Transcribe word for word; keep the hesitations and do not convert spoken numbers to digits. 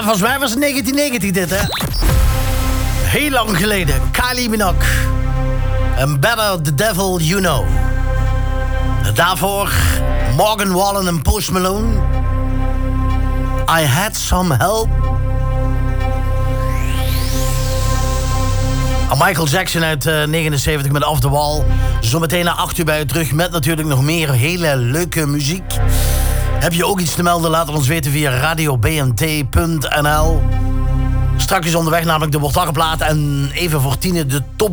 volgens mij was het negentien negentig dit, hè? Heel lang geleden. Kylie Minogue. And Better the Devil You Know. Daarvoor Morgan Wallen en Post Malone. I Had Some Help. En Michael Jackson uit uh, negenenzeventig met Off the Wall. Zometeen na acht uur bij u terug met natuurlijk nog meer hele leuke muziek. Heb je ook iets te melden? Laat het ons weten via radio b m t punt n l. Straks onderweg namelijk de Wortageplaat en even voor tienen de top